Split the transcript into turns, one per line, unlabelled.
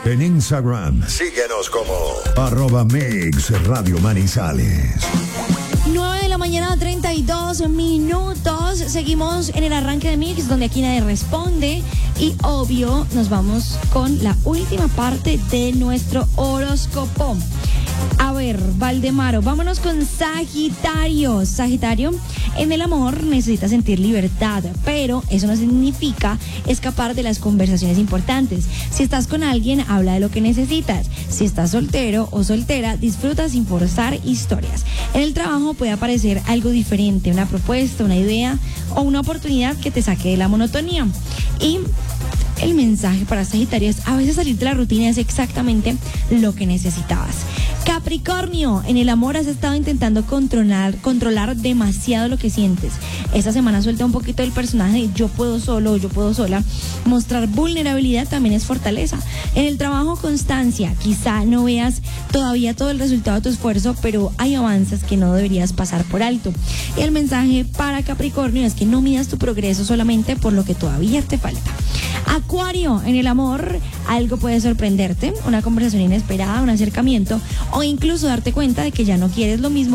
En Instagram, síguenos como @Mix Radio Manizales.
9 de la mañana, 32 minutos. Seguimos en el arranque de Mix, donde aquí nadie responde. Y obvio, nos vamos con la última parte de nuestro horóscopo. A ver, Valdemaro, vámonos con Sagitario. Sagitario, en el amor necesitas sentir libertad, pero eso no significa escapar de las conversaciones importantes. Si estás con alguien, habla de lo que necesitas. Si estás soltero o soltera, disfruta sin forzar historias. En el trabajo puede aparecer algo diferente, una propuesta, una idea o una oportunidad que te saque de la monotonía. Y el mensaje para Sagitario es: a veces salir de la rutina es exactamente lo que necesitabas. Capricornio, en el amor has estado intentando controlar demasiado lo que sientes. Esta semana suelta un poquito el personaje de yo puedo solo o yo puedo sola. Mostrar vulnerabilidad también es fortaleza. En el trabajo, constancia. Quizá no veas todavía todo el resultado de tu esfuerzo, pero hay avances que no deberías pasar por alto. Y el mensaje para Capricornio es que no midas tu progreso solamente por lo que todavía te falta. Acuario, en el amor algo puede sorprenderte, una conversación inesperada, un acercamiento o incluso darte cuenta de que ya no quieres lo mismo